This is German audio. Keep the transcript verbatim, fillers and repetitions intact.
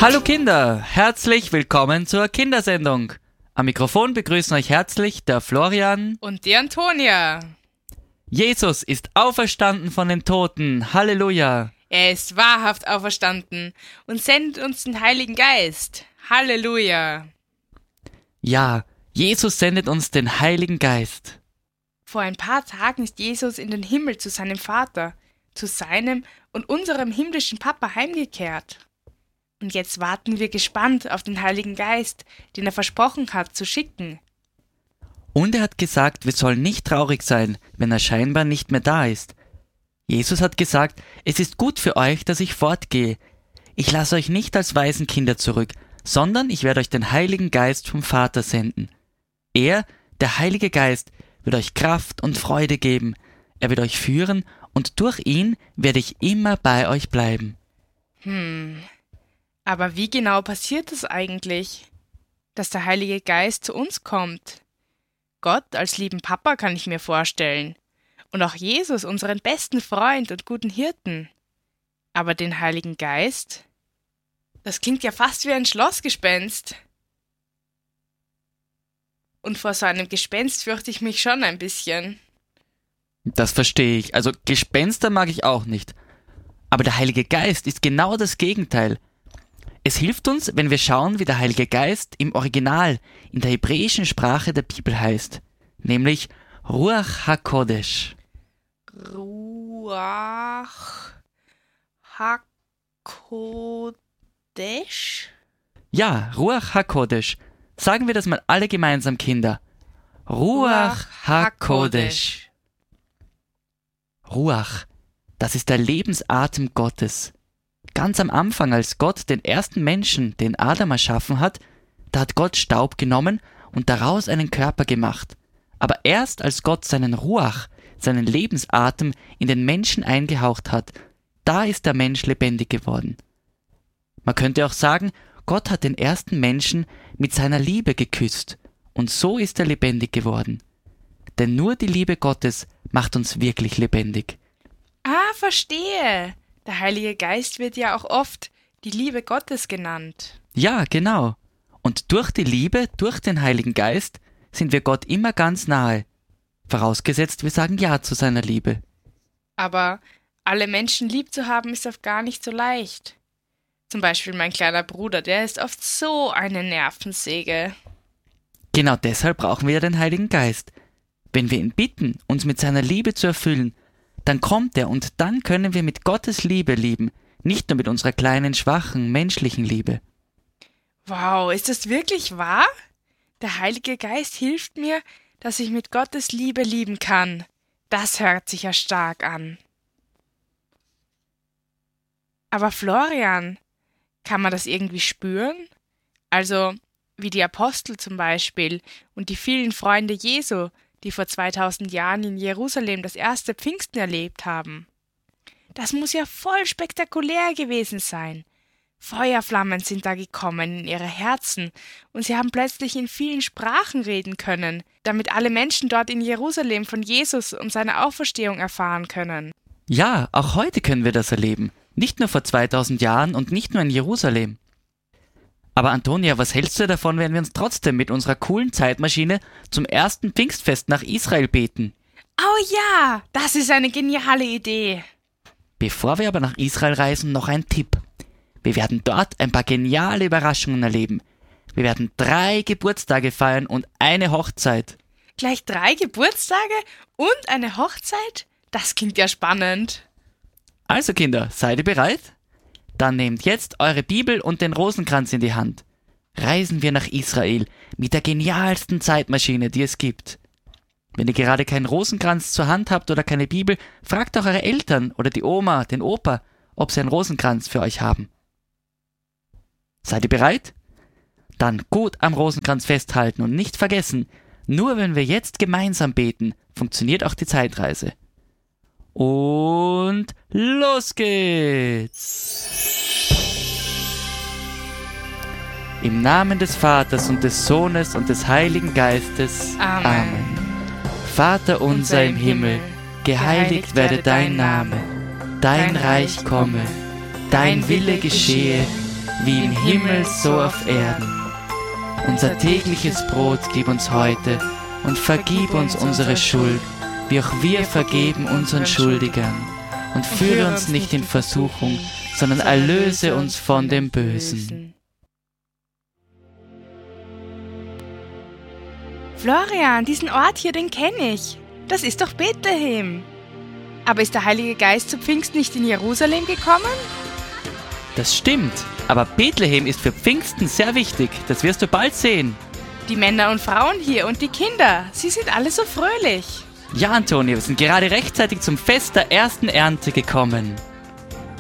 Hallo Kinder, herzlich willkommen zur Kindersendung. Am Mikrofon begrüßen euch herzlich der Florian und die Antonia. Jesus ist auferstanden von den Toten, Halleluja. Er ist wahrhaft auferstanden und sendet uns den Heiligen Geist, Halleluja. Ja, Jesus sendet uns den Heiligen Geist. Vor ein paar Tagen ist Jesus in den Himmel zu seinem Vater, zu seinem und unserem himmlischen Papa heimgekehrt. Und jetzt warten wir gespannt auf den Heiligen Geist, den er versprochen hat zu schicken. Und er hat gesagt, wir sollen nicht traurig sein, wenn er scheinbar nicht mehr da ist. Jesus hat gesagt, es ist gut für euch, dass ich fortgehe. Ich lasse euch nicht als Waisenkinder zurück, sondern ich werde euch den Heiligen Geist vom Vater senden. Er, der Heilige Geist, wird euch Kraft und Freude geben. Er wird euch führen und durch ihn werde ich immer bei euch bleiben. Hm, aber wie genau passiert es eigentlich, dass der Heilige Geist zu uns kommt? Gott als lieben Papa kann ich mir vorstellen. Und auch Jesus, unseren besten Freund und guten Hirten. Aber den Heiligen Geist? Das klingt ja fast wie ein Schlossgespenst. Und vor so einem Gespenst fürchte ich mich schon ein bisschen. Das verstehe ich. Also Gespenster mag ich auch nicht. Aber der Heilige Geist ist genau das Gegenteil. Es hilft uns, wenn wir schauen, wie der Heilige Geist im Original, in der hebräischen Sprache der Bibel heißt. Nämlich Ruach HaKodesh. Ruach HaKodesh? Ja, Ruach HaKodesh. Sagen wir das mal alle gemeinsam, Kinder. Ruach HaKodesh. Ruach, das ist der Lebensatem Gottes. Ganz am Anfang, als Gott den ersten Menschen, den Adam, erschaffen hat, da hat Gott Staub genommen und daraus einen Körper gemacht. Aber erst als Gott seinen Ruach, seinen Lebensatem in den Menschen eingehaucht hat, da ist der Mensch lebendig geworden. Man könnte auch sagen, Gott hat den ersten Menschen mit seiner Liebe geküsst und so ist er lebendig geworden. Denn nur die Liebe Gottes macht uns wirklich lebendig. Ah, verstehe. Der Heilige Geist wird ja auch oft die Liebe Gottes genannt. Ja, genau. Und durch die Liebe, durch den Heiligen Geist, sind wir Gott immer ganz nahe. Vorausgesetzt, wir sagen Ja zu seiner Liebe. Aber alle Menschen lieb zu haben, ist oft gar nicht so leicht. Zum Beispiel mein kleiner Bruder, der ist oft so eine Nervensäge. Genau deshalb brauchen wir den Heiligen Geist. Wenn wir ihn bitten, uns mit seiner Liebe zu erfüllen, dann kommt er und dann können wir mit Gottes Liebe lieben, nicht nur mit unserer kleinen, schwachen, menschlichen Liebe. Wow, ist das wirklich wahr? Der Heilige Geist hilft mir, dass ich mit Gottes Liebe lieben kann. Das hört sich ja stark an. Aber Florian, kann man das irgendwie spüren? Also, wie die Apostel zum Beispiel und die vielen Freunde Jesu, die vor zweitausend Jahren in Jerusalem das erste Pfingsten erlebt haben. Das muss ja voll spektakulär gewesen sein. Feuerflammen sind da gekommen in ihre Herzen und sie haben plötzlich in vielen Sprachen reden können, damit alle Menschen dort in Jerusalem von Jesus und seiner Auferstehung erfahren können. Ja, auch heute können wir das erleben. Nicht nur vor zweitausend Jahren und nicht nur in Jerusalem. Aber Antonia, was hältst du davon, wenn wir uns trotzdem mit unserer coolen Zeitmaschine zum ersten Pfingstfest nach Israel beten? Oh ja, das ist eine geniale Idee. Bevor wir aber nach Israel reisen, noch ein Tipp. Wir werden dort ein paar geniale Überraschungen erleben. Wir werden drei Geburtstage feiern und eine Hochzeit. Gleich drei Geburtstage und eine Hochzeit? Das klingt ja spannend. Also Kinder, seid ihr bereit? Dann nehmt jetzt eure Bibel und den Rosenkranz in die Hand. Reisen wir nach Israel mit der genialsten Zeitmaschine, die es gibt. Wenn ihr gerade keinen Rosenkranz zur Hand habt oder keine Bibel, fragt auch eure Eltern oder die Oma, den Opa, ob sie einen Rosenkranz für euch haben. Seid ihr bereit? Dann gut am Rosenkranz festhalten und nicht vergessen, nur wenn wir jetzt gemeinsam beten, funktioniert auch die Zeitreise. Und los geht's! Im Namen des Vaters und des Sohnes und des Heiligen Geistes. Amen. Amen. Vater unser im Himmel, geheiligt werde dein Name, dein Reich komme, dein Wille geschehe, wie im Himmel so auf Erden. Unser tägliches Brot gib uns heute und vergib uns unsere Schuld, wie auch wir vergeben unseren Schuldigern. Und führe uns nicht in Versuchung, sondern erlöse uns von dem Bösen. Florian, diesen Ort hier, den kenne ich. Das ist doch Bethlehem. Aber ist der Heilige Geist zu Pfingsten nicht in Jerusalem gekommen? Das stimmt, aber Bethlehem ist für Pfingsten sehr wichtig. Das wirst du bald sehen. Die Männer und Frauen hier und die Kinder, sie sind alle so fröhlich. Ja, Antonio, wir sind gerade rechtzeitig zum Fest der ersten Ernte gekommen.